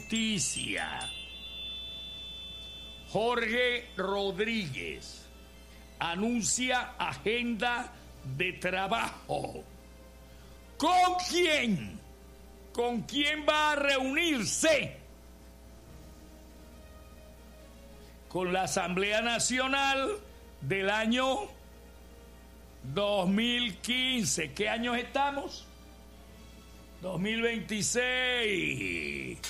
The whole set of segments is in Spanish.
noticia. Jorge Rodríguez anuncia agenda de trabajo. ¿Con quién? ¿Con quién va a reunirse? Con la Asamblea Nacional del año 2015. ¿Qué años estamos? 2026.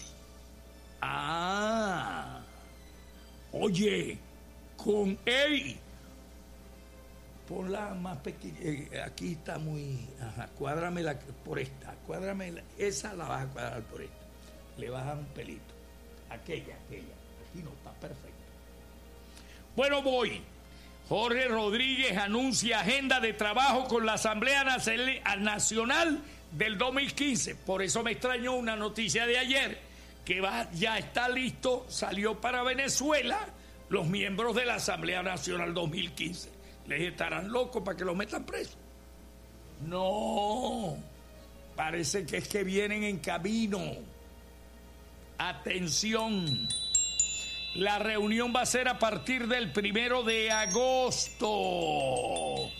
Oye, con él. Ponla más pequeña. Aquí está muy. Cuádramela por esta. Cuádramela. Esa la vas a cuadrar por esta. Le bajas un pelito. Aquella. Aquí no está perfecto. Bueno, voy. Jorge Rodríguez anuncia agenda de trabajo con la Asamblea Nacional del 2015. Por eso me extrañó una noticia de ayer que ya está listo, salió para Venezuela los miembros de la Asamblea Nacional 2015. Les estarán locos para que los metan presos. No, parece que es que vienen en camino. Atención. La reunión va a ser a partir del 1 de agosto.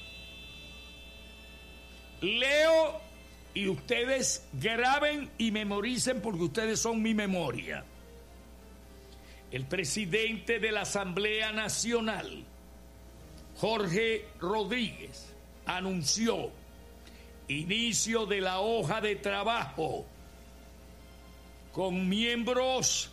Leo y ustedes graben y memoricen porque ustedes son mi memoria. El presidente de la Asamblea Nacional, Jorge Rodríguez, anunció inicio de la hoja de trabajo con miembros,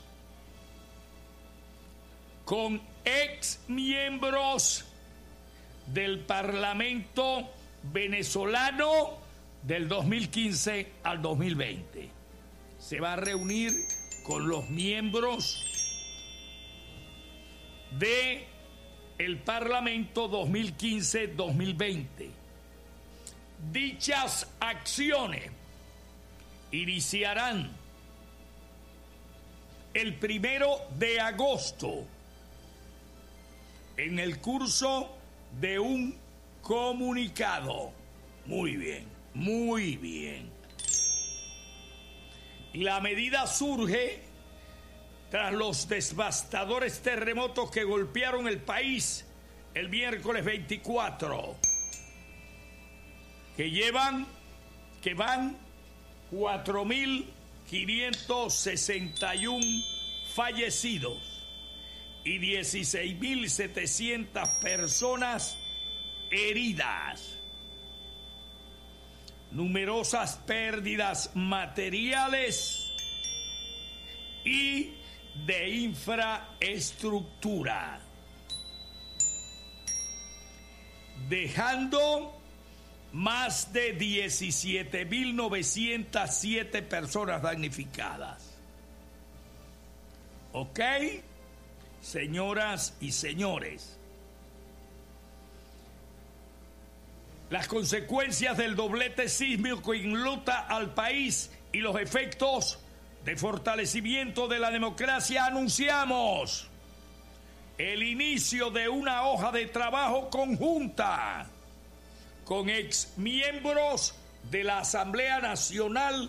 con ex miembros del Parlamento venezolano del 2015 al 2020. Se va a reunir con los miembros de el Parlamento 2015-2020. Dichas acciones iniciarán el 1 de agosto en el curso de un comunicado. Muy bien, muy bien. La medida surge tras los devastadores terremotos que golpearon el país el miércoles 24, que van 4.561 fallecidos y 16.700 personas heridas. Numerosas pérdidas materiales y de infraestructura, dejando más de 17.907 personas damnificadas. ¿Ok? Señoras y señores, las consecuencias del doblete sísmico enluta al país y los efectos de fortalecimiento de la democracia. Anunciamos el inicio de una hoja de trabajo conjunta con exmiembros de la Asamblea Nacional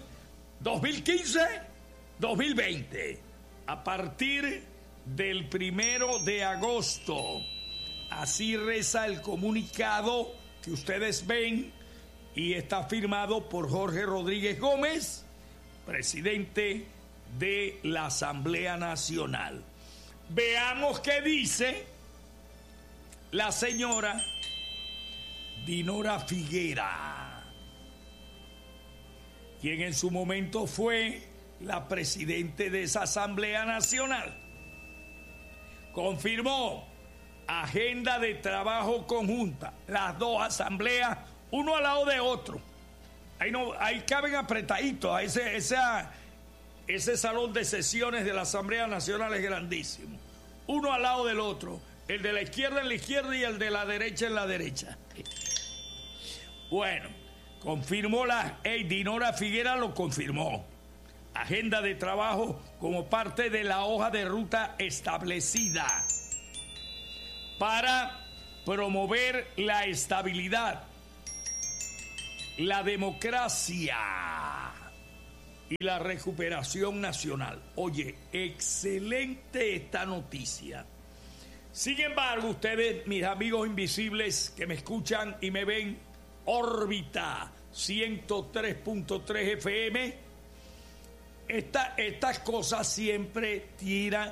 2015-2020 a partir del 1 de agosto. Así reza el comunicado que ustedes ven y está firmado por Jorge Rodríguez Gómez, presidente de la Asamblea Nacional. Veamos qué dice la señora Dinora Figuera, quien en su momento fue la presidente de esa Asamblea Nacional. Confirmó agenda de trabajo conjunta, las dos asambleas, uno al lado de otro. Ahí caben apretaditos. Ese salón de sesiones de la Asamblea Nacional es grandísimo. Uno al lado del otro. El de la izquierda en la izquierda y el de la derecha en la derecha. Bueno, confirmó Dinora Figuera lo confirmó. Agenda de trabajo como parte de la hoja de ruta establecida para promover la estabilidad, la democracia y la recuperación nacional. Oye, excelente esta noticia. Sin embargo, ustedes, mis amigos invisibles que me escuchan y me ven, órbita 103.3 FM, estas cosas siempre tienen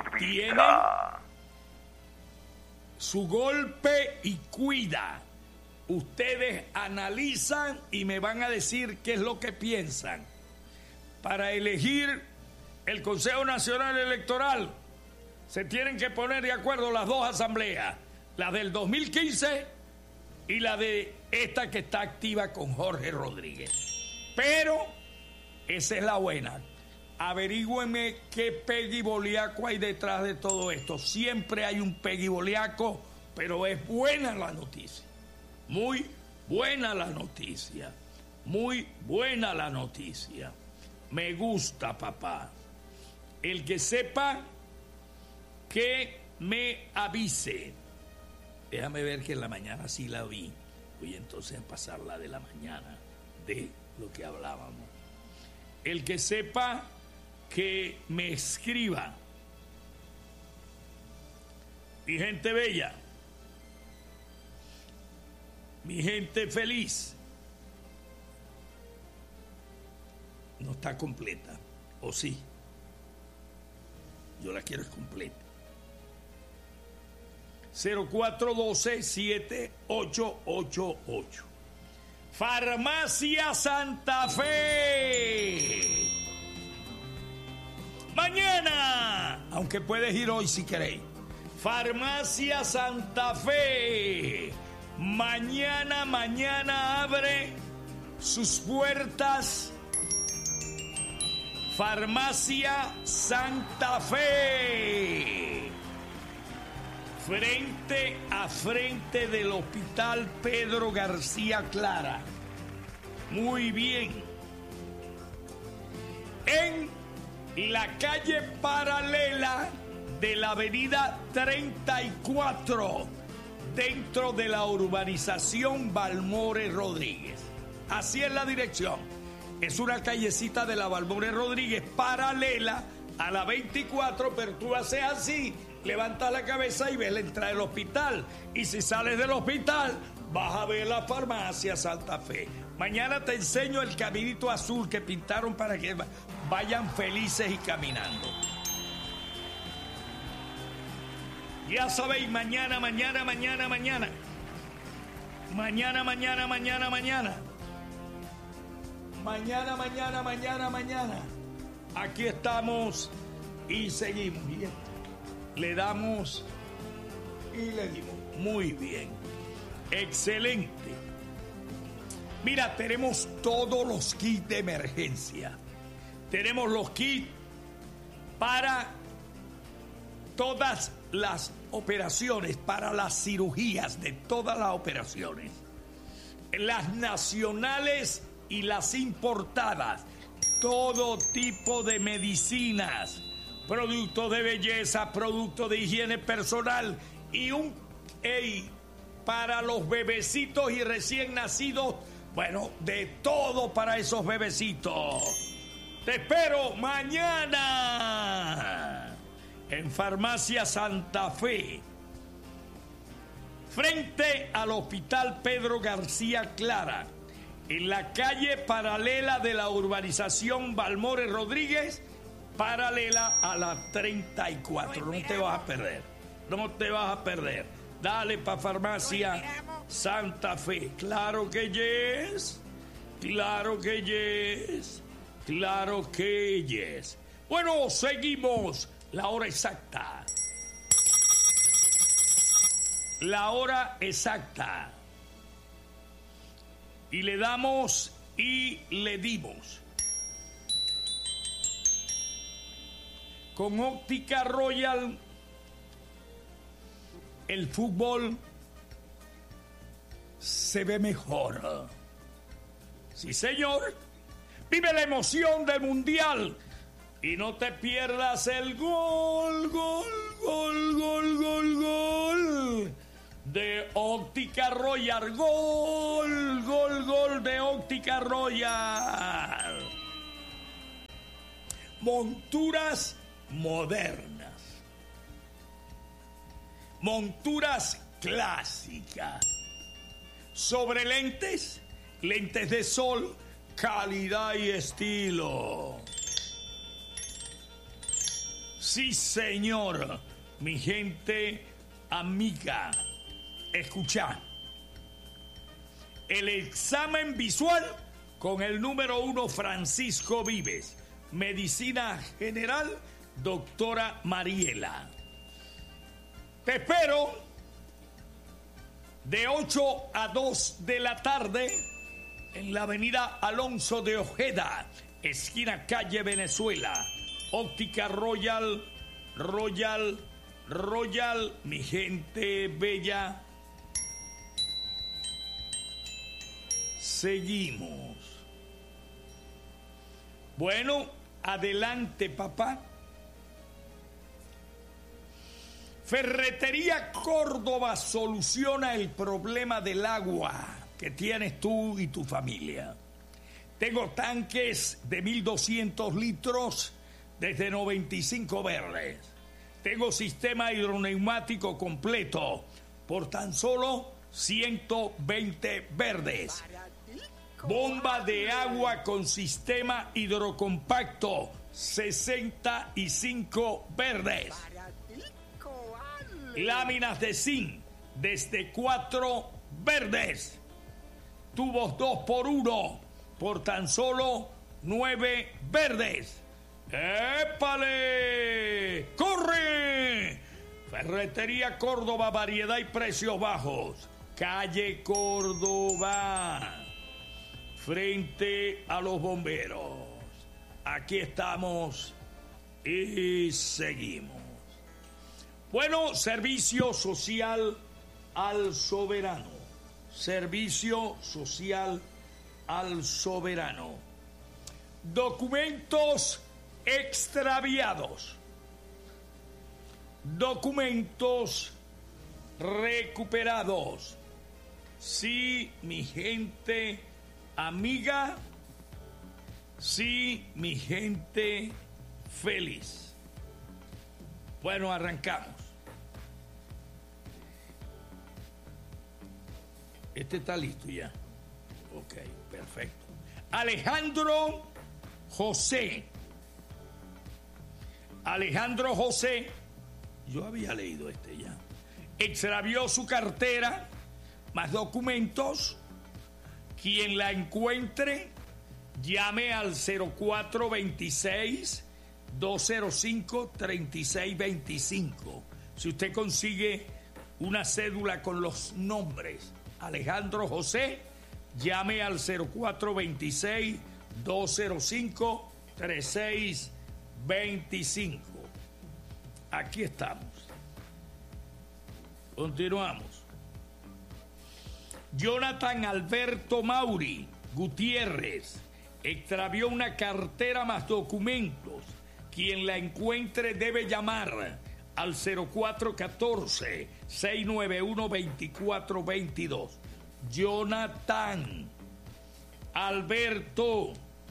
su golpe y cuida. Ustedes analizan y me van a decir qué es lo que piensan. Para elegir el Consejo Nacional Electoral se tienen que poner de acuerdo las dos asambleas, la del 2015 y la de esta que está activa con Jorge Rodríguez. Pero esa es la buena. Averígüenme qué peguiboliaco hay detrás de todo esto. Siempre hay un peguiboliaco, pero es buena la noticia. Muy buena la noticia. Muy buena la noticia. Me gusta, papá. El que sepa, que me avise. Déjame ver que en la mañana sí la vi. Voy entonces a pasar la de la mañana, de lo que hablábamos. El que sepa, que me escriba. Mi gente bella, mi gente feliz, no está completa, ¿o sí? Yo la quiero es completa. 0412-7888. Farmacia Santa Fe. Mañana, aunque puedes ir hoy si queréis. Farmacia Santa Fe. Mañana abre sus puertas. Farmacia Santa Fe. Frente a frente del Hospital Pedro García Clara. Muy bien. En la calle paralela de la avenida 34, dentro de la urbanización Balmores Rodríguez. Así es la dirección. Es una callecita de la Balmores Rodríguez paralela a la 24, pero tú haces así, levantas la cabeza y ves la entrada del hospital. Y si sales del hospital, vas a ver la farmacia Santa Fe. Mañana te enseño el caminito azul que pintaron para que vayan felices y caminando. Ya sabéis, mañana. Aquí estamos y seguimos. Bien. Le damos y le dimos. Muy bien. Excelente. Mira, tenemos todos los kits de emergencia. Tenemos los kits para todas las operaciones, para las cirugías de todas las operaciones. Las nacionales y las importadas. Todo tipo de medicinas, productos de belleza, productos de higiene personal y para los bebecitos y recién nacidos, bueno, de todo para esos bebecitos. Te espero mañana en Farmacia Santa Fe, frente al Hospital Pedro García Clara, en la calle paralela de la urbanización Balmores Rodríguez, paralela a la 34. No te vas a perder. Dale pa' Farmacia Santa Fe. Claro que yes. Bueno, seguimos. La hora exacta. Y le damos y le dimos. Con Óptica Royal, el fútbol se ve mejor. Sí, señor. Vive la emoción del Mundial. Y no te pierdas el gol de Óptica Royal. Gol de Óptica Royal. monturas modernas, monturas clásicas, sobre lentes, lentes de sol, calidad y estilo. Sí, señor, mi gente amiga, escucha. El examen visual con el número 1 Francisco Vives, Medicina General, doctora Mariela. Te espero de 8 a 2 de la tarde en la avenida Alonso de Ojeda, esquina calle Venezuela. Óptica Royal, mi gente bella. Seguimos. Bueno, adelante, papá. Ferretería Córdoba soluciona el problema del agua que tienes tú y tu familia. Tengo tanques de 1.200 litros desde 95 verdes. Tengo sistema hidroneumático completo por tan solo 120 verdes. Bomba de agua con sistema hidrocompacto, 65 verdes. Láminas de zinc desde 4 verdes. Tubos 2x1 por tan solo 9 verdes. ¡Épale! ¡Corre! Ferretería Córdoba, variedad y precios bajos. Calle Córdoba, frente a los bomberos. Aquí estamos y seguimos. Bueno, servicio social al soberano. Servicio social al soberano. Documentos extraviados. Documentos recuperados. Sí, mi gente amiga. Sí, mi gente feliz. Bueno, arrancamos. Este está listo ya. Ok, perfecto. Alejandro José. Alejandro José, yo había leído este ya. Extravió su cartera, más documentos. Quien la encuentre, llame al 0426-205-3625. Si usted consigue una cédula con los nombres Alejandro José, llame al 0426-205-3625. Aquí estamos. Continuamos. Jonathan Alberto Mauri Gutiérrez extravió una cartera más documentos. Quien la encuentre debe llamar al 0414-691-2422. Jonathan Alberto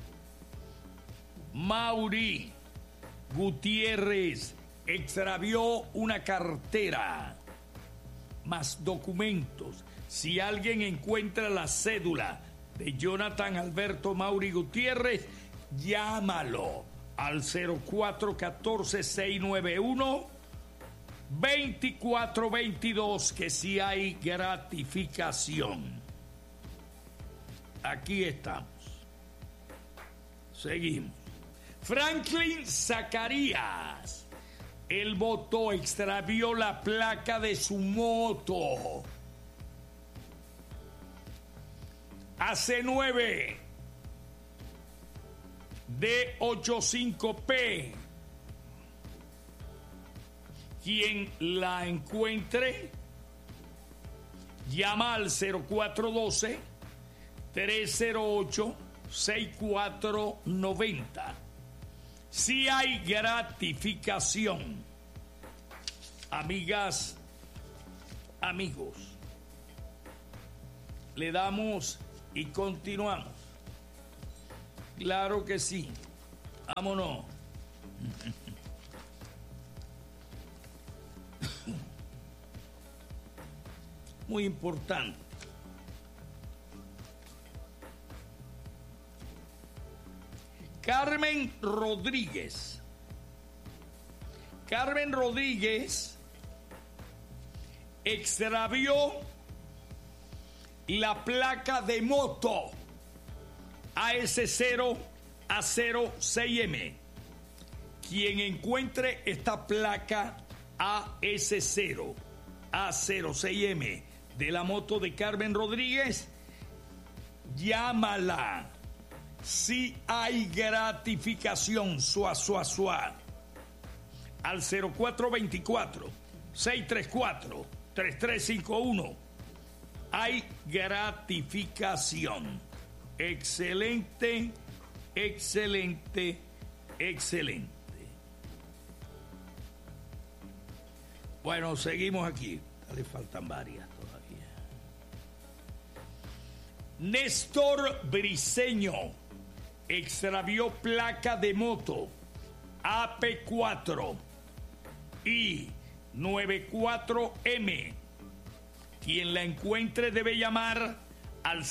Mauri Gutiérrez extravió una cartera más documentos. Si alguien encuentra la cédula de Jonathan Alberto Mauri Gutiérrez, llámalo al 0414-691-2422, que si hay gratificación. Aquí estamos. Seguimos. Franklin Zacarías. Él votó, extravió la placa de su moto. AC9 D85P. Quien la encuentre, llama al 0412-308-6490. Si hay gratificación. Amigas, amigos, le damos y continuamos. Claro que sí. Vámonos. Muy importante. Carmen Rodríguez. Carmen Rodríguez extravió la placa de moto AS0 A06M. Quien encuentre esta placa AS0 A06M de la moto de Carmen Rodríguez, llámala. Si hay gratificación, suá, al 0424-634-3351. Hay gratificación. Excelente, excelente, excelente. Bueno, seguimos aquí. Le faltan varias todavía. Néstor Briceño extravió placa de moto AP4 y 94M. Quien la encuentre debe llamar al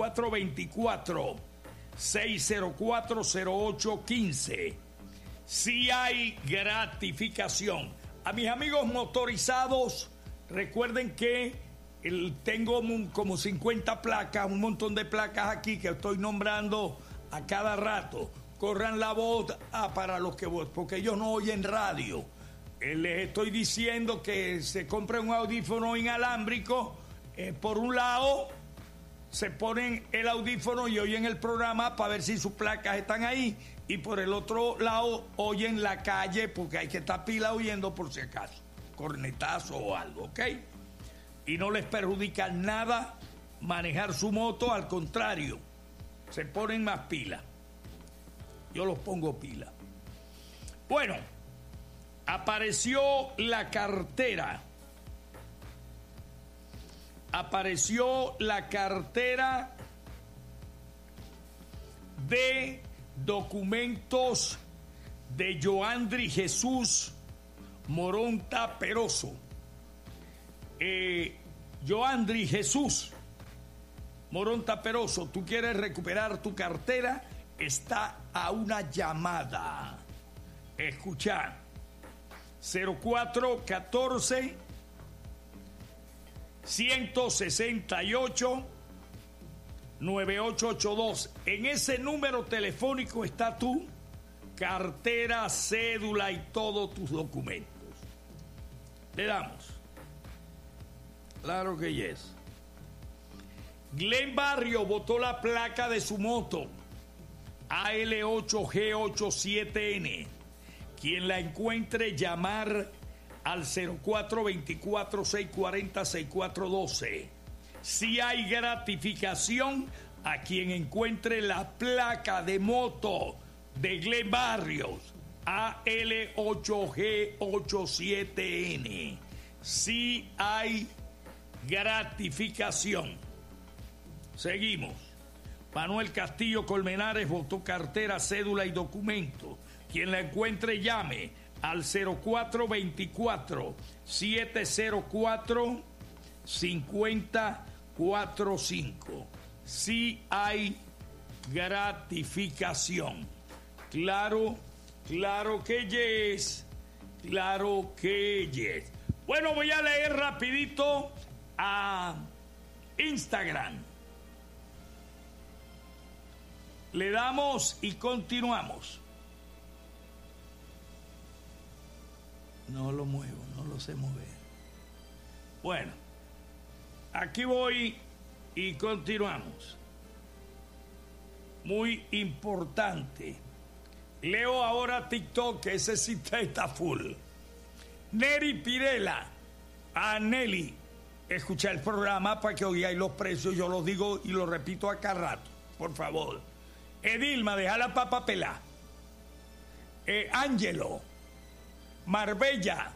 0424-604-0815. Si hay gratificación. A mis amigos motorizados, recuerden que tengo como 50 placas, un montón de placas aquí que estoy nombrando a cada rato. Corran la voz para los que voten, porque ellos no oyen radio. Les estoy diciendo que se compre un audífono inalámbrico. Por un lado, se ponen el audífono y oyen el programa para ver si sus placas están ahí. Y por el otro lado, oyen la calle, porque hay que estar pila oyendo por si acaso. Cornetazo o algo, ¿ok? Y no les perjudica nada manejar su moto, al contrario, se ponen más pila. Yo los pongo pila. Bueno, apareció la cartera. Apareció la cartera de documentos de Joandri Jesús Moronta Peroso. Joandri Jesús Moronta Peroso, tú quieres recuperar tu cartera, está a una llamada. Escucha, 0414 168 9882. En ese número telefónico está tu cartera, cédula y todos tus documentos. Le damos. Claro que yes. Glenn Barrio botó la placa de su moto AL8G87N. Quien la encuentre, llamar al 0424-640-6412. Si hay gratificación a quien encuentre la placa de moto de Glenn Barrios AL8G87N. Si hay gratificación. Seguimos. Manuel Castillo Colmenares votó cartera, cédula y documento. Quien la encuentre, llame al 0424-704-5045. Si hay gratificación. Claro, claro que yes. Claro que yes. Bueno, voy a leer rapidito a Instagram. Le damos y continuamos. No lo muevo, no lo sé mover. Bueno, aquí voy y continuamos. Muy importante. Leo ahora TikTok, que ese sí está full. Neri Pirela. A Nelly, escucha el programa para que oigáis los precios. Yo los digo y los repito a cada rato, por favor. Edilma, deja la papa pelá. Ángelo, Marbella,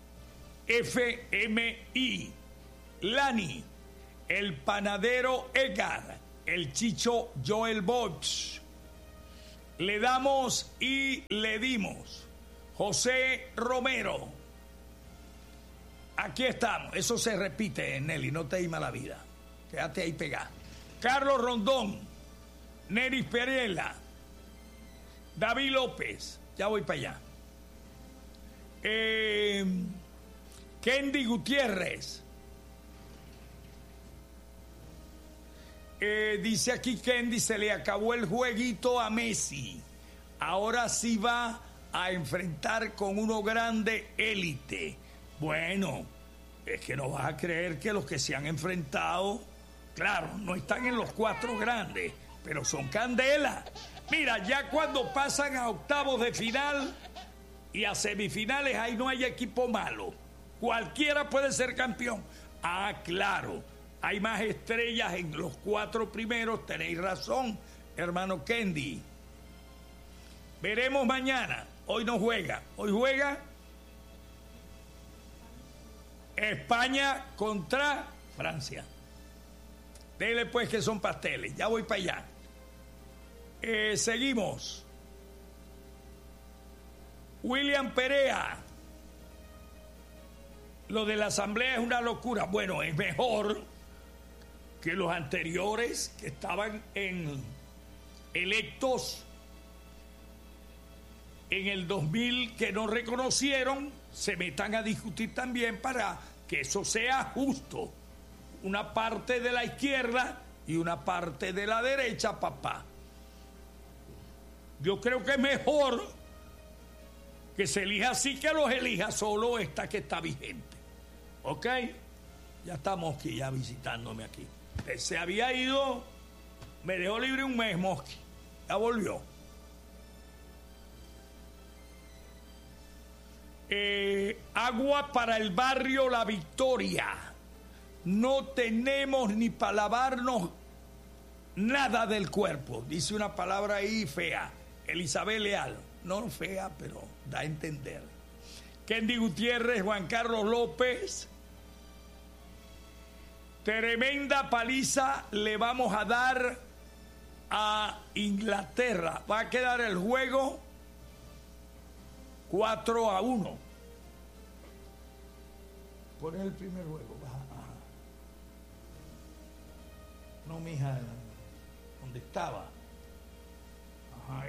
FMI, Lani, el panadero Edgar, el chicho Joel Box. Le damos y le dimos. José Romero. Aquí estamos. Eso se repite, Nelly, no te ima la vida. Quédate ahí pegado. Carlos Rondón, Neris Perela, David López, ya voy para allá. Kendi Gutiérrez. Dice aquí Kendi, se le acabó el jueguito a Messi. Ahora sí va a enfrentar con uno grande, élite. Bueno, es que no vas a creer que los que se han enfrentado, claro, no están en los 4 grandes, pero son candela. Mira, ya cuando pasan a octavos de final y a semifinales, ahí no hay equipo malo. Cualquiera puede ser campeón. Ah, claro, hay más estrellas en los 4 primeros, tenéis razón, hermano Kendi. Veremos mañana. Hoy no juega. Hoy juega España contra Francia. Dele pues que son pasteles. Ya voy para allá. Seguimos. William Perea. Lo de la asamblea es una locura. Bueno, es mejor que los anteriores que estaban electos en el 2000, que no reconocieron, se metan a discutir también para que eso sea justo. Una parte de la izquierda y una parte de la derecha, papá. Yo creo que es mejor que se elija así que los elija solo esta que está vigente. ¿Ok? Ya estamos aquí, ya visitándome aquí. Se había ido, me dejó libre un mes, Mosqui. Ya volvió. Agua para el barrio La Victoria. No tenemos ni para lavarnos nada del cuerpo. Dice una palabra ahí fea. Elizabeth Leal. No fea, pero da a entender. Kendi Gutiérrez, Juan Carlos López. Tremenda paliza le vamos a dar a Inglaterra. Va a quedar el juego 4-1. ¿Cuál es el primer juego? Ajá. No, mija, ¿dónde estaba? Ajá,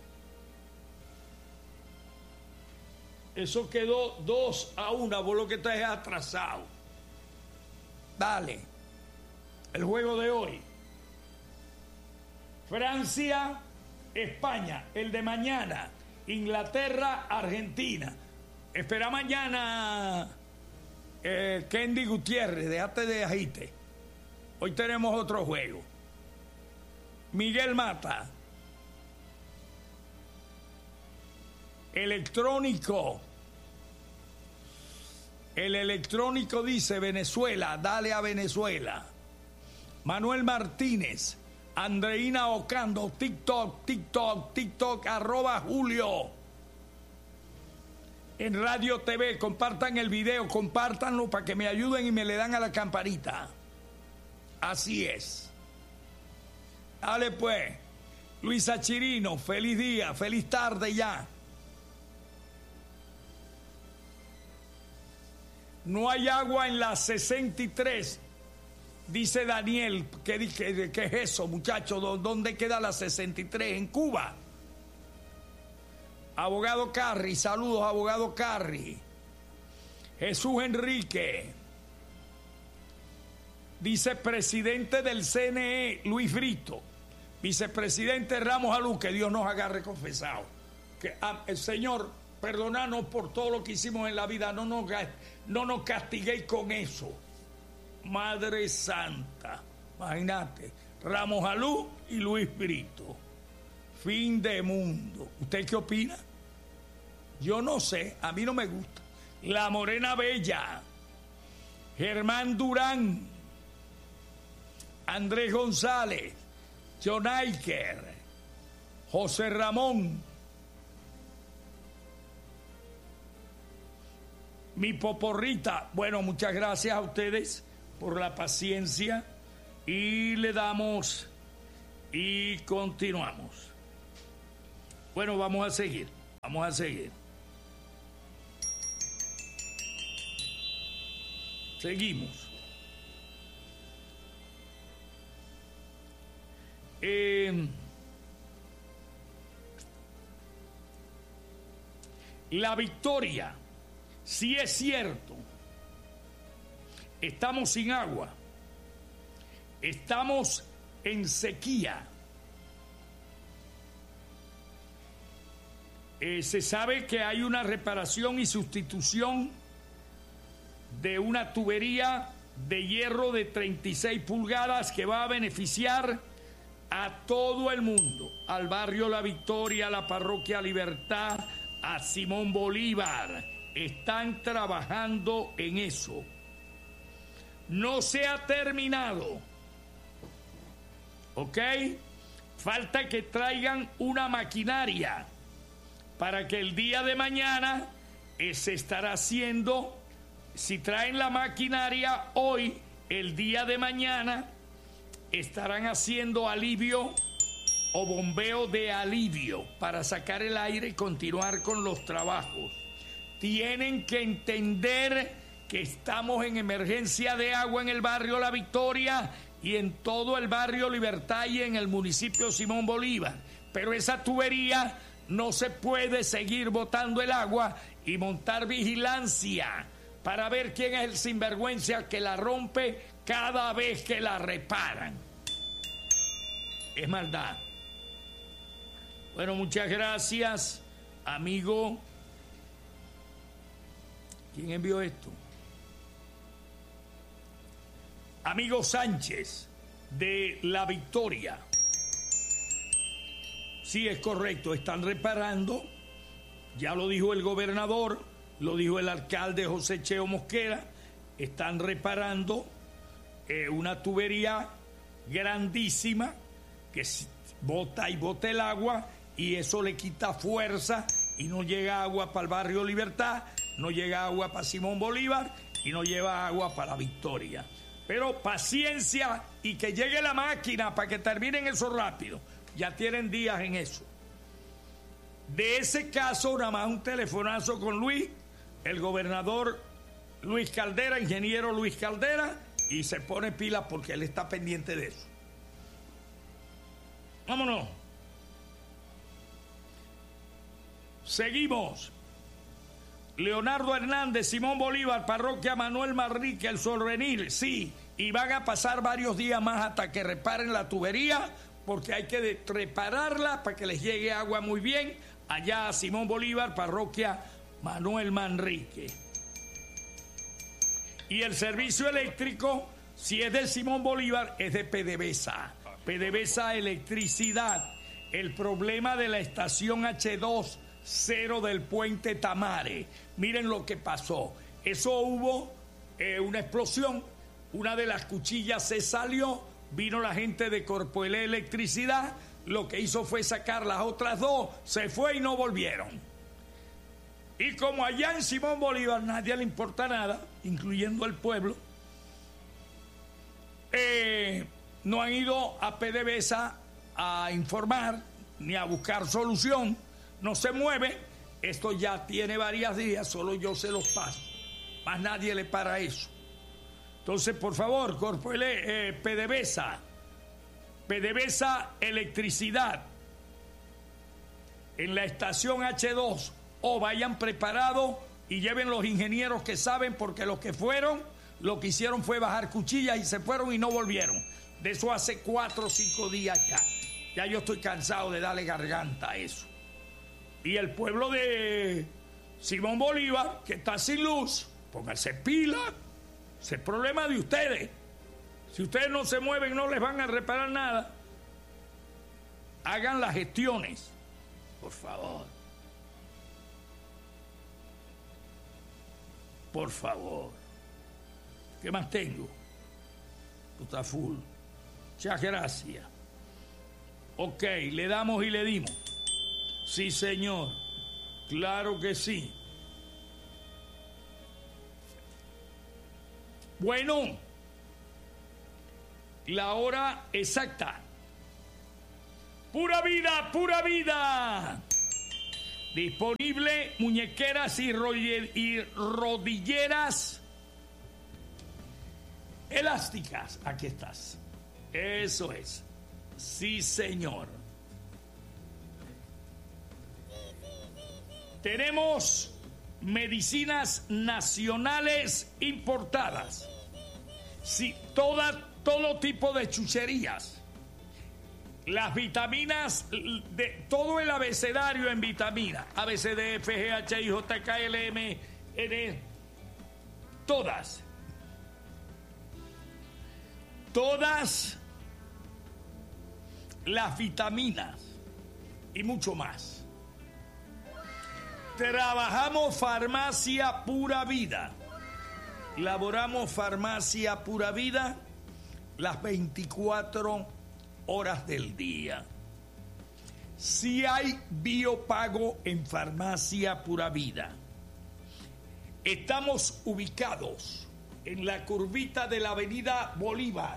Eso quedó 2-1. Vos lo que estás es atrasado. Dale. El juego de hoy. Francia, España. El de mañana. Inglaterra, Argentina. Espera mañana, Kendi Gutiérrez, déjate de agite. Hoy tenemos otro juego. Miguel Mata. Electrónico. El electrónico dice Venezuela, dale a Venezuela. Manuel Martínez. Andreina Ocando, TikTok, @Julio. En Radio TV, compartan el video, compártanlo para que me ayuden y me le dan a la campanita. Así es. Dale pues. Luisa Chirino, feliz día, feliz tarde ya. No hay agua en la 63. Dice Daniel, ¿qué es eso, muchachos? ¿Dónde queda la 63? En Cuba. Abogado Carri, saludos, abogado Carri. Jesús Enrique. Dice presidente del CNE, Luis Brito. Vicepresidente Ramos Alú, que Dios nos agarre confesado. Que el Señor, perdonanos por todo lo que hicimos en la vida, no nos castiguéis con eso. Madre Santa, imagínate, Ramos Alú y Luis Brito. Fin de mundo. ¿Usted qué opina? Yo no sé, a mí no me gusta. La Morena Bella, Germán Durán, Andrés González, John Aiker, José Ramón, mi Poporrita. Bueno, muchas gracias a ustedes por la paciencia y le damos y continuamos. Bueno, vamos a seguir. Seguimos. La Victoria, sí es cierto, estamos sin agua, estamos en sequía. Se sabe que hay una reparación y sustitución de una tubería de hierro de 36 pulgadas que va a beneficiar a todo el mundo, al barrio La Victoria, a la parroquia Libertad, a Simón Bolívar. Están trabajando en eso. No se ha terminado, ¿ok? Falta que traigan una maquinaria para que el día de mañana se estará haciendo. Si traen la maquinaria hoy, el día de mañana estarán haciendo alivio o bombeo de alivio para sacar el aire y continuar con los trabajos. Tienen que entender que estamos en emergencia de agua en el barrio La Victoria y en todo el barrio Libertad y en el municipio Simón Bolívar. Pero esa tubería no se puede seguir botando el agua y montar vigilancia para ver quién es el sinvergüenza que la rompe cada vez que la reparan. Es maldad. Bueno, muchas gracias, amigo. ¿Quién envió esto? Amigo Sánchez, de La Victoria. Sí, es correcto, están reparando. Ya lo dijo el gobernador, lo dijo el alcalde José Cheo Mosquera. Están reparando una tubería grandísima que bota y bota el agua y eso le quita fuerza y no llega agua para el barrio Libertad, no llega agua para Simón Bolívar y no lleva agua para La Victoria. Pero paciencia y que llegue la máquina para que terminen eso rápido. Ya tienen días en eso. De ese caso, nada más un telefonazo con Luis, el gobernador Luis Caldera, ingeniero Luis Caldera, y se pone pilas porque él está pendiente de eso. Vámonos. Seguimos. Leonardo Hernández, Simón Bolívar, parroquia Manuel Manrique, El Porvenir, sí, y van a pasar varios días más hasta que reparen la tubería, porque hay que repararla para que les llegue agua muy bien allá a Simón Bolívar, parroquia Manuel Manrique. Y el servicio eléctrico, si es de Simón Bolívar, es de PDVSA. PDVSA Electricidad. El problema de la estación H2 0 del puente Tamare. Miren lo que pasó. Eso hubo una explosión. Una de las cuchillas se salió. Vino la gente de Corpoelé Electricidad. Lo que hizo fue sacar las otras dos. Se fue y no volvieron. Y como allá en Simón Bolívar nadie le importa nada, incluyendo el pueblo, no han ido a PDVSA a informar ni a buscar solución. No se mueve. Esto ya tiene varios días, solo yo se los paso. Más nadie le para eso. Entonces, por favor, PDVSA Electricidad, en la estación H2, o vayan preparados y lleven los ingenieros que saben, porque los que fueron, lo que hicieron fue bajar cuchillas y se fueron y no volvieron. De eso hace 4 o 5 días ya. Ya yo estoy cansado de darle garganta a eso. Y el pueblo de Simón Bolívar, que está sin luz, pónganse pila. Ese es el problema de ustedes. Si ustedes no se mueven, no les van a reparar nada. Hagan las gestiones, por favor. Por favor. ¿Qué más tengo? Está full. Muchas gracias. Ok, le damos y le dimos. Sí, señor. Claro que sí. Bueno, la hora exacta. Pura vida, pura vida. Disponible muñequeras y rodilleras Elásticas, aquí estás. Eso es. Sí, señor. Tenemos medicinas nacionales importadas. Sí, todo tipo de chucherías. Las vitaminas, de todo el abecedario en vitamina. A, B, C, D, F, G, H, I, J, K, L, M, N. Todas. Todas las vitaminas y mucho más. Trabajamos farmacia pura vida. Laboramos farmacia pura vida las 24 horas del día. Si hay biopago en farmacia pura vida. Estamos ubicados en la curvita de la avenida Bolívar.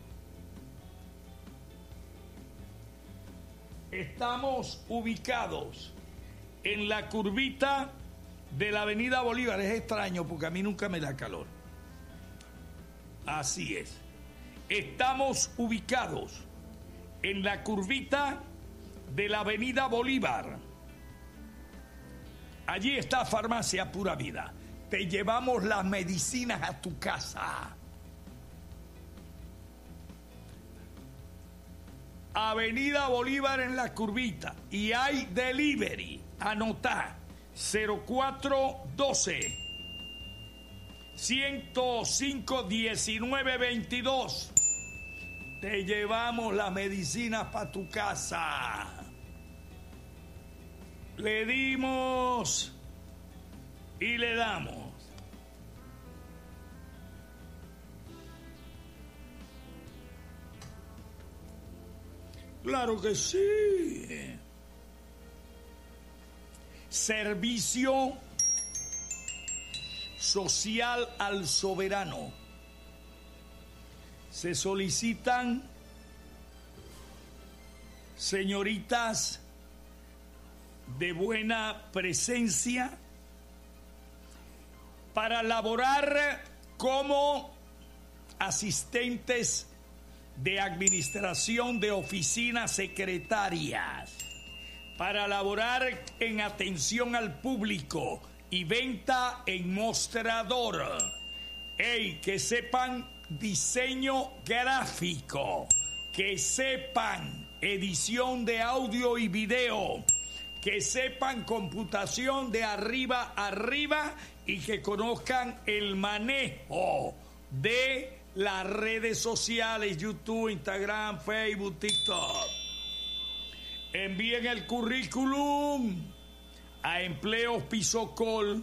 Estamos ubicados en la curvita de la avenida Bolívar. Es extraño porque a mí nunca me da calor. Así es. Estamos ubicados en la curvita de la avenida Bolívar. Allí está Farmacia Pura Vida. Te llevamos las medicinas a tu casa. Avenida Bolívar en la curvita. Y hay delivery. Anotá. 0412 105 1922. Te llevamos las medicinas para tu casa. Le dimos y le damos. Claro que sí. Servicio social al soberano. Se solicitan señoritas de buena presencia para laborar como asistentes de administración de oficinas secretarias, para laborar en atención al público y venta en mostrador. Que sepan diseño gráfico, que sepan edición de audio y video, que sepan computación de arriba a arriba y que conozcan el manejo de las redes sociales, YouTube, Instagram, Facebook, TikTok. Envíen el currículum a Empleos Pisocol,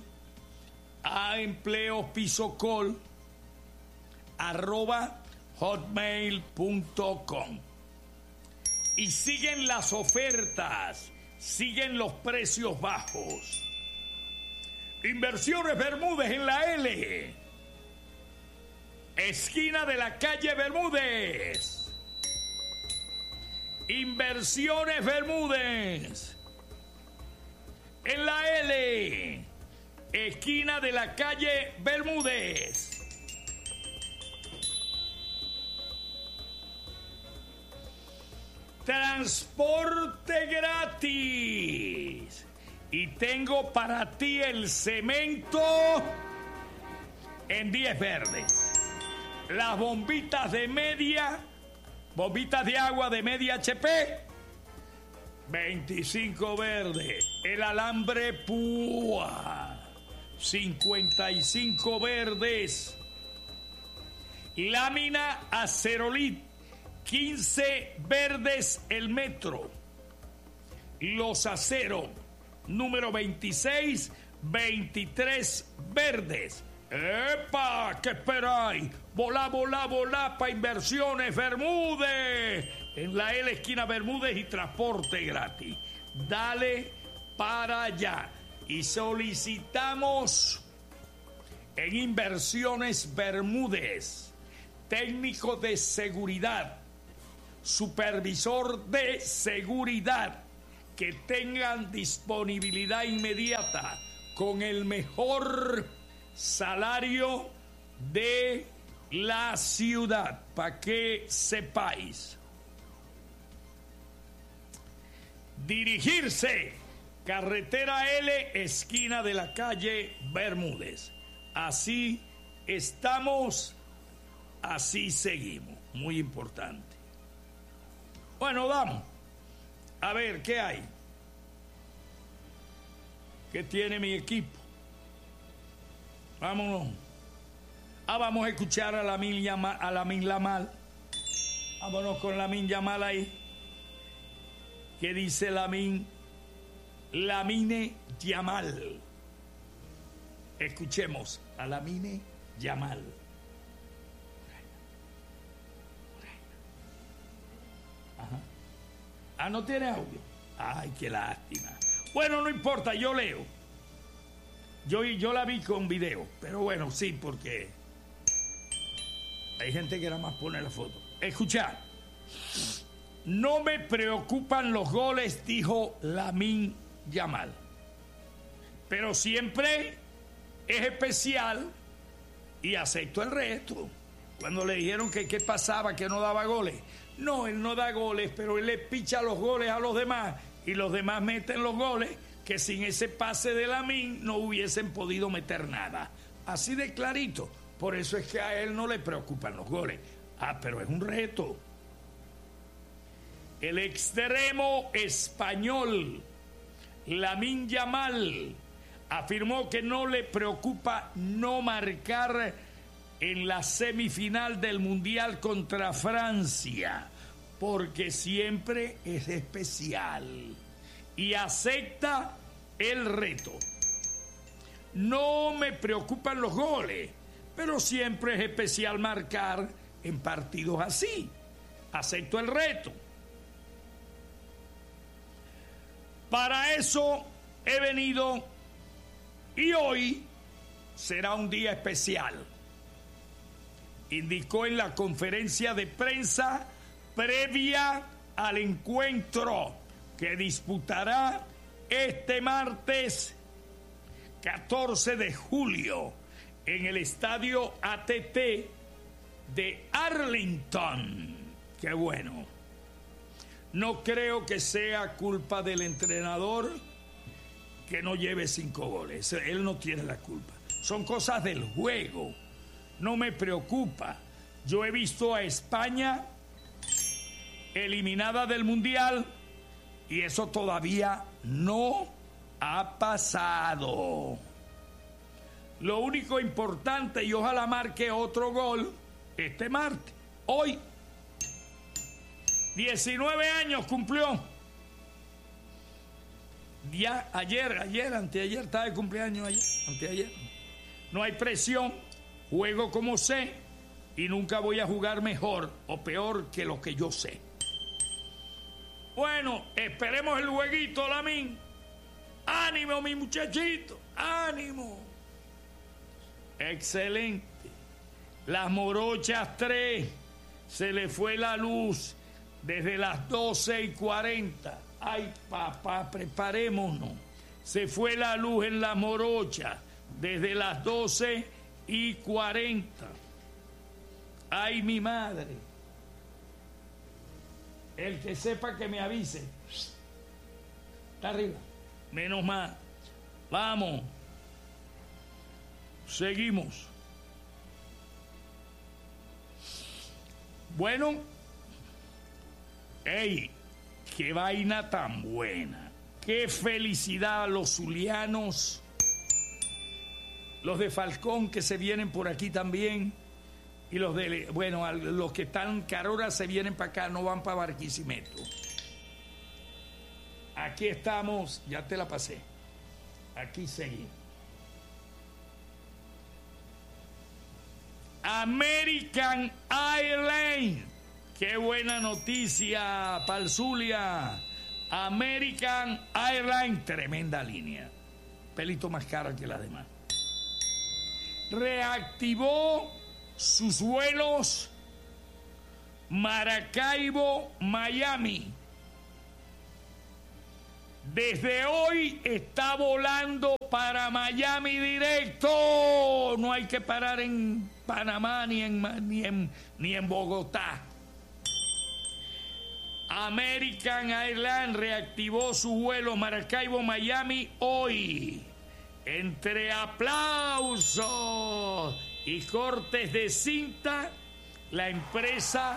@hotmail.com. Y siguen las ofertas, siguen los precios bajos. Inversiones Bermúdez en la L, esquina de la calle Bermúdez. Inversiones Bermúdez en la L, esquina de la calle Bermúdez. Transporte gratis. Y tengo para ti el cemento en 10 verdes. Las bombitas de agua de media HP, 25 verdes. El alambre púa, 55 verdes. Lámina Acerolit, 15 verdes el metro. Los aceros, número 26, 23 verdes. ¡Epa! ¿Qué esperáis? Volá para Inversiones Bermúdez. En la L, esquina Bermúdez, y transporte gratis. Dale para allá. Y solicitamos en Inversiones Bermúdez técnico de seguridad, supervisor de seguridad, que tengan disponibilidad inmediata con el mejor salario de la ciudad, para que sepáis. Dirigirse, carretera L, esquina de la calle Bermúdez. Así estamos, así seguimos. Muy importante. Bueno, vamos a ver qué hay. ¿Qué tiene mi equipo? Vámonos. Vamos a escuchar a Lamine Yamal. Vámonos con Lamine Yamal ahí. ¿Qué dice Lamine Yamal? Escuchemos a Lamine Yamal. Ajá. ¿No tiene audio? Ay, qué lástima. Bueno, no importa, yo leo. Yo la vi con video, pero bueno, sí, porque hay gente que nada más pone la foto. Escuchad. No me preocupan los goles, dijo Lamine Yamal. Pero siempre es especial y acepto el resto. Cuando le dijeron que qué pasaba, que no daba goles. No, él no da goles, pero él le picha los goles a los demás y los demás meten los goles que sin ese pase de Lamine no hubiesen podido meter nada. Así de clarito. Por eso es que a él no le preocupan los goles. Pero es un reto. El extremo español, Lamine Yamal, afirmó que no le preocupa no marcar en la semifinal del Mundial contra Francia, porque siempre es especial y acepta el reto. No me preocupan los goles, pero siempre es especial marcar en partidos así. Acepto el reto. Para eso he venido y hoy será un día especial, indicó en la conferencia de prensa previa al encuentro que disputará este martes 14 de julio en el estadio ATT de Arlington. Qué bueno. No creo que sea culpa del entrenador que no lleve 5 goles. Él no tiene la culpa. Son cosas del juego. No me preocupa. Yo he visto a España eliminada del Mundial y eso todavía no ha pasado. Lo único importante, y ojalá marque otro gol este martes. Hoy, 19 años cumplió. Ya anteayer, estaba de cumpleaños anteayer. No hay presión, juego como sé y nunca voy a jugar mejor o peor que lo que yo sé. Bueno, esperemos el jueguito, Lamine. Ánimo, mi muchachito, ánimo. Excelente. Las Morochas 3, se le fue la luz desde las 12:40. Ay, papá, preparémonos. Se fue la luz en Las Morochas desde las 12:40. Ay, mi madre. El que sepa que me avise. Está arriba. Menos mal. Vamos. Seguimos. Bueno. ¡Ey! ¡Qué vaina tan buena! ¡Qué felicidad a los zulianos! Los de Falcón que se vienen por aquí también. Y los de... Bueno, los que están en Carora se vienen para acá, no van para Barquisimeto. Aquí estamos, ya te la pasé. Aquí seguimos. American Airlines. Qué buena noticia, Palzulia. American Airlines, tremenda línea. Pelito más cara que la demás. Reactivó sus vuelos Maracaibo-Miami. Desde hoy está volando para Miami directo. eso no hay que parar en Panamá ni en Bogotá. American Airlines reactivó su vuelo Maracaibo-Miami hoy. Entre aplausos y cortes de cinta, la empresa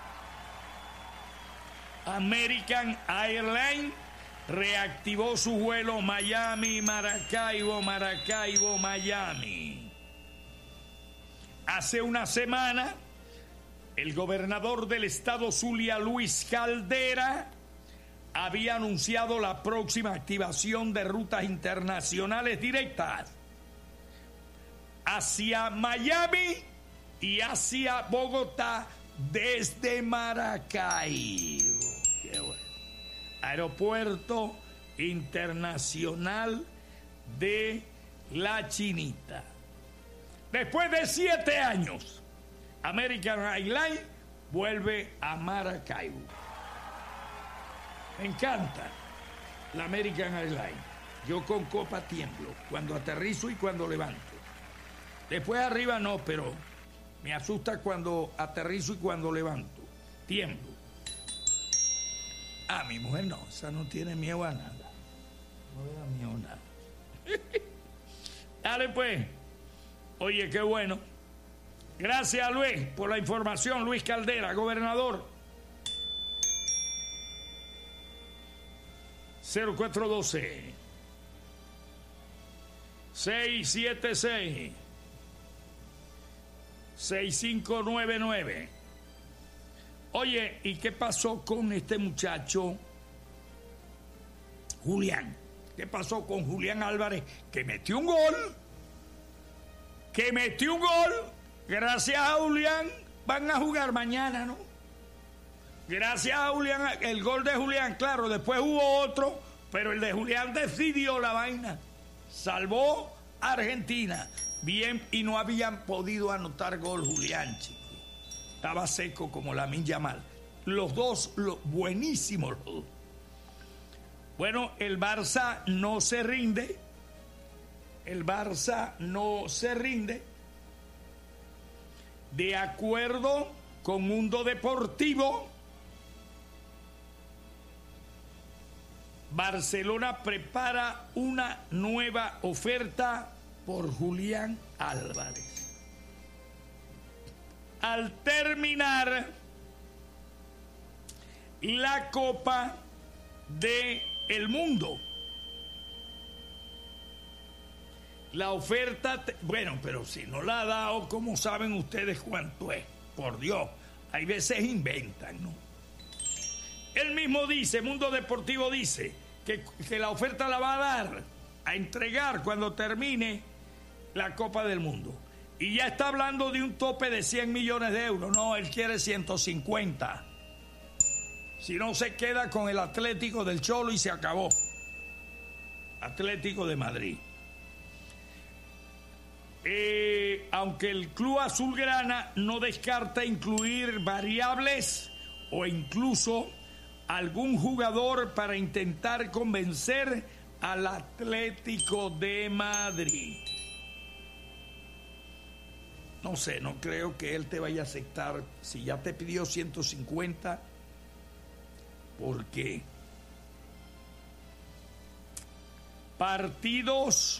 American Airlines reactivó su vuelo Miami-Maracaibo, Maracaibo-Miami. Hace una semana, el gobernador del estado Zulia, Luis Caldera, había anunciado la próxima activación de rutas internacionales directas hacia Miami y hacia Bogotá desde Maracaibo. Qué bueno. Aeropuerto Internacional de La Chinita. Después de 7 años, American Airlines vuelve a Maracaibo. Me encanta la American Airlines. Yo con copa tiemblo cuando aterrizo y cuando levanto. Después arriba no, pero me asusta cuando aterrizo y cuando levanto. Tiemblo. Ah, mi mujer no, esa no tiene miedo a nada. No le da miedo a nada. Dale pues. Oye, qué bueno. Gracias, Luis, por la información. Luis Caldera, gobernador. 0412 676 6599. Oye, ¿y qué pasó con este muchacho Julián? ¿Qué pasó con Julián Álvarez? Que metió un gol. Gracias a Julián van a jugar mañana, ¿no? Gracias a Julián, el gol de Julián, claro, después hubo otro, pero el de Julián decidió la vaina. Salvó a Argentina. Bien, y no habían podido anotar gol Julián, chico. Estaba seco como Lamine Yamal. Los dos, buenísimos los dos. Bueno, el Barça no se rinde. De acuerdo con Mundo Deportivo, Barcelona prepara una nueva oferta por Julián Álvarez. Al terminar la Copa del Mundo, la oferta, bueno, pero si no la ha dado, ¿cómo saben ustedes cuánto es? Por Dios, hay veces inventan, ¿no? Él mismo dice, Mundo Deportivo dice, que la oferta la va a dar, a entregar cuando termine la Copa del Mundo. Y ya está hablando de un tope de 100 millones de euros. No, él quiere 150. Si no, se queda con el Atlético del Cholo y se acabó. Atlético de Madrid. Aunque el club azulgrana no descarta incluir variables o incluso algún jugador para intentar convencer al Atlético de Madrid. No sé, no creo que él te vaya a aceptar. Si ya te pidió 150, ¿por qué? Partidos.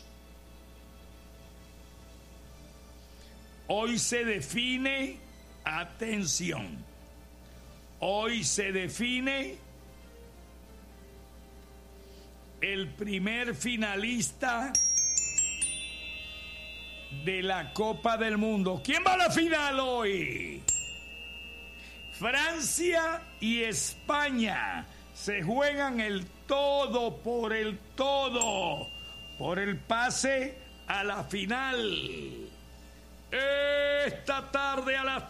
Hoy se define, atención, hoy se define el primer finalista de la Copa del Mundo. ¿Quién va a la final hoy? Francia y España se juegan el todo por el todo, por el pase a la final. Esta tarde a las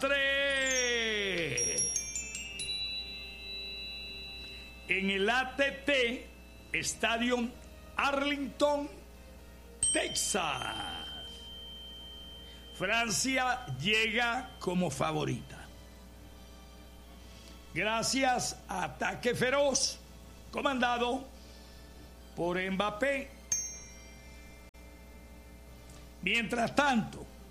3 en el ATT Stadium Arlington, Texas. Francia llega como favorita gracias a ataque feroz comandado por Mbappé. Mientras tanto,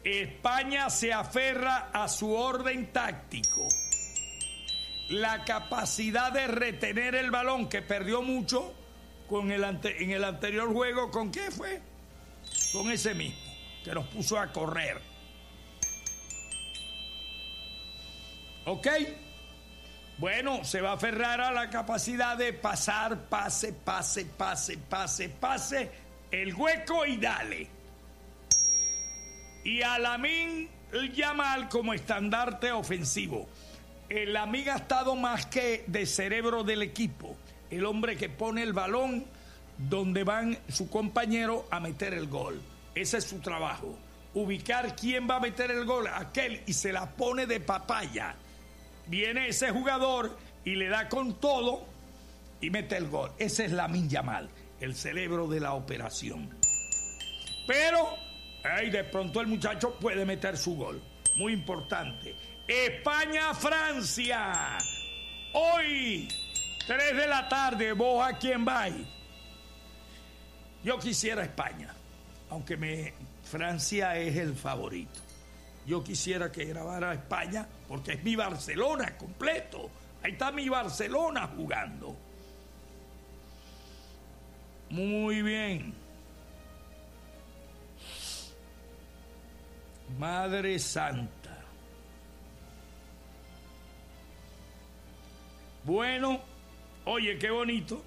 España se aferra a su orden táctico. La capacidad de retener el balón, que perdió mucho en el anterior juego. ¿Con qué fue? Con ese mismo, que nos puso a correr. ¿Ok? Bueno, se va a aferrar a la capacidad de pasar, pase, el hueco y dale. Y a Lamine Yamal como estandarte ofensivo. El Lamine ha estado más que de cerebro del equipo. El hombre que pone el balón donde van su compañero a meter el gol. Ese es su trabajo. Ubicar quién va a meter el gol, aquel, y se la pone de papaya. Viene ese jugador y le da con todo y mete el gol. Ese es Lamine Yamal, el cerebro de la operación. Pero de pronto el muchacho puede meter su gol. Muy importante. España-Francia. Hoy, 3 de la tarde. ¿Vos a quién vais? Yo quisiera España, aunque Francia es el favorito. Yo quisiera que grabara España porque es mi Barcelona completo. Ahí está mi Barcelona jugando. Muy bien. Madre Santa. Bueno, oye, qué bonito.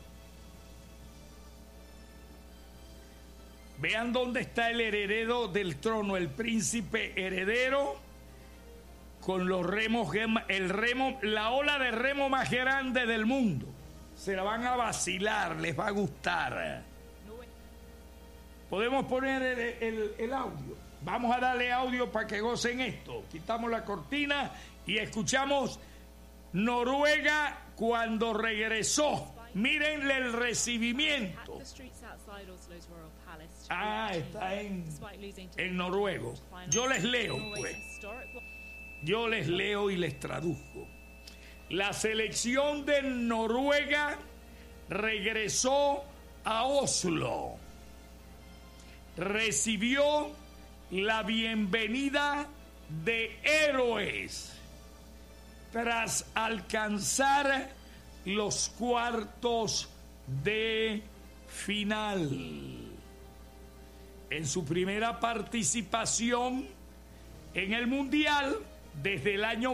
Vean dónde está el heredero del trono, el príncipe heredero, con los remos, la ola de remo más grande del mundo. Se la van a vacilar, les va a gustar. Podemos poner el audio. Vamos a darle audio para que gocen esto. Quitamos la cortina y escuchamos Noruega cuando regresó. Mírenle el recibimiento. Está en noruego. Yo les leo, pues. Yo les leo y les traduzco. La selección de Noruega regresó a Oslo. Recibió la bienvenida de héroes tras alcanzar los cuartos de final. En su primera participación en el Mundial, desde el año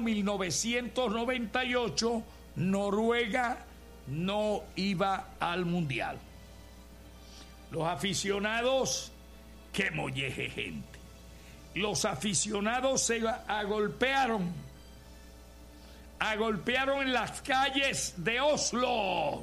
1998, Noruega no iba al Mundial. Los aficionados, qué molleje gente. Los aficionados se agolpearon en las calles de Oslo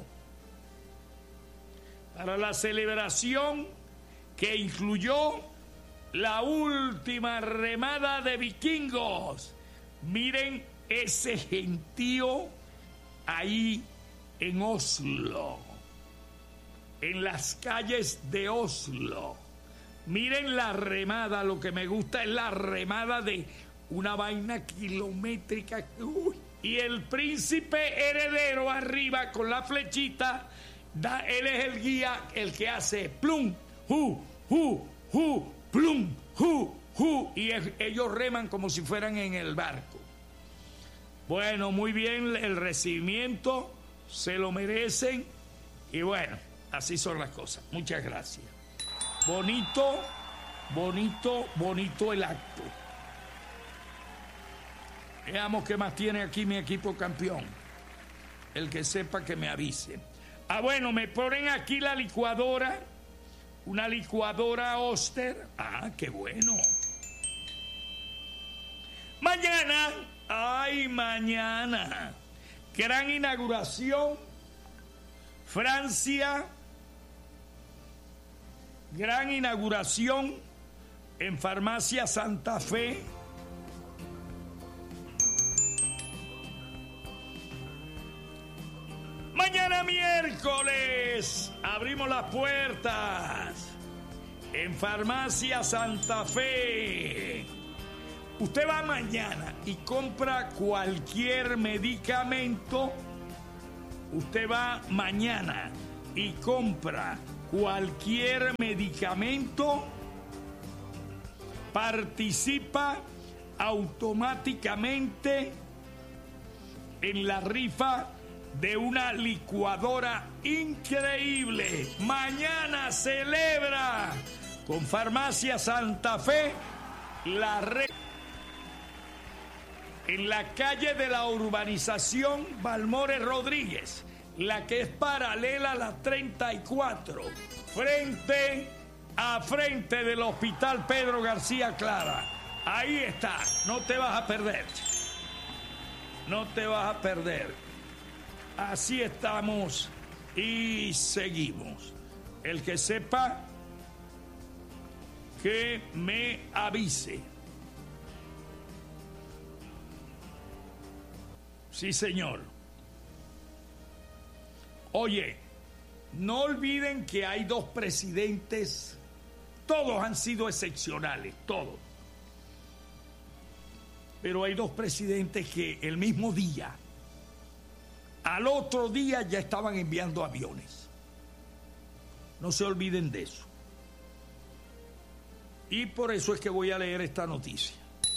para la celebración que incluyó la última remada de vikingos. Miren ese gentío ahí en Oslo, en las calles de Oslo. Miren la remada, lo que me gusta es la remada de una vaina kilométrica. Y el príncipe heredero arriba con la flechita, él es el guía, el que hace plum, plum, y ellos reman como si fueran en el barco. Bueno, muy bien, el recibimiento, se lo merecen, y bueno, así son las cosas. Muchas gracias. Bonito el acto. Veamos qué más tiene aquí mi equipo campeón. El que sepa que me avise. Bueno, me ponen aquí la licuadora. Una licuadora Oster. Qué bueno. Mañana. Gran inauguración. Francia. Gran inauguración en Farmacia Santa Fe. Mañana miércoles abrimos las puertas en Farmacia Santa Fe. Usted va mañana y compra cualquier medicamento. Usted va mañana y compra cualquier medicamento participa automáticamente en la rifa de una licuadora increíble. Mañana celebra con Farmacia Santa Fe la red en la calle de la urbanización Balmores Rodríguez, la que es paralela a la 34, frente a frente del Hospital Pedro García Clara. Ahí está, no te vas a perder. No te vas a perder. Así estamos y seguimos. El que sepa, que me avise. Sí, señor. Oye, no olviden que hay dos presidentes, todos han sido excepcionales, todos. Pero hay dos presidentes que el mismo día, al otro día ya estaban enviando aviones. No se olviden de eso. Y por eso es que voy a leer esta noticia.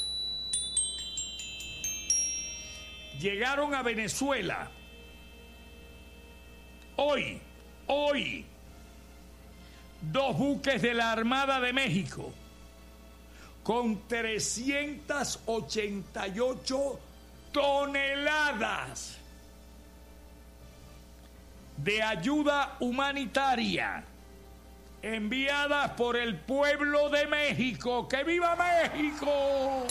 Llegaron a Venezuela hoy, dos buques de la Armada de México con 388 toneladas de ayuda humanitaria enviadas por el pueblo de México. ¡Que viva México!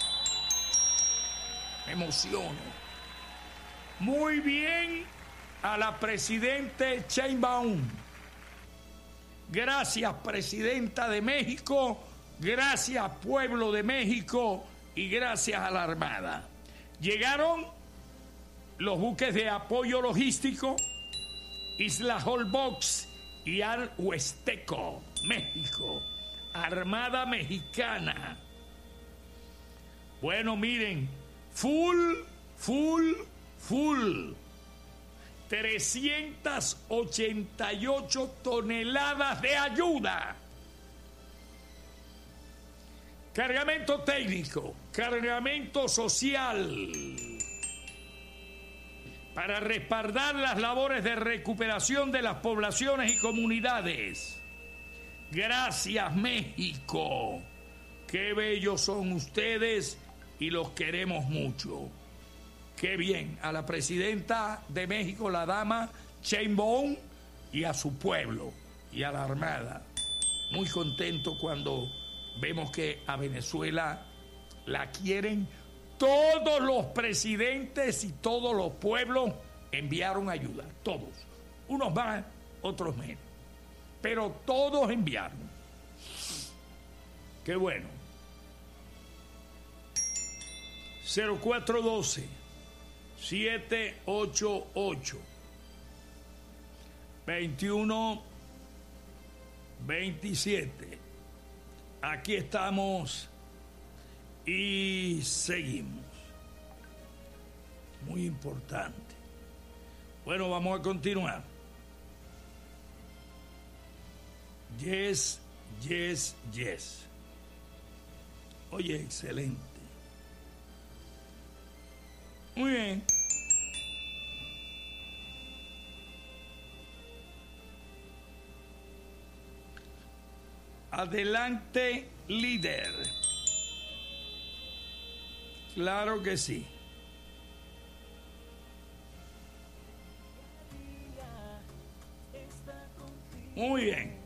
Me emociono. Muy bien a la presidente Sheinbaum. Gracias, presidenta de México. Gracias, pueblo de México. Y gracias a la Armada. Llegaron los buques de apoyo logístico Isla Holbox y Al Huasteco, México. Armada Mexicana. Bueno, miren, full. 388 toneladas de ayuda. Cargamento técnico, cargamento social, para respaldar las labores de recuperación de las poblaciones y comunidades. Gracias, México. Qué bellos son ustedes y los queremos mucho. Qué bien, a la presidenta de México, la dama Sheinbaum, y a su pueblo y a la Armada. Muy contento cuando vemos que a Venezuela la quieren. Todos los presidentes y todos los pueblos enviaron ayuda, todos. Unos más, otros menos. Pero todos enviaron. Qué bueno. 0412-788-2127. Aquí estamos y seguimos. Muy importante. Bueno, vamos a continuar. Yes. Oye, excelente. Muy bien. Adelante, líder. Claro que sí. Muy bien.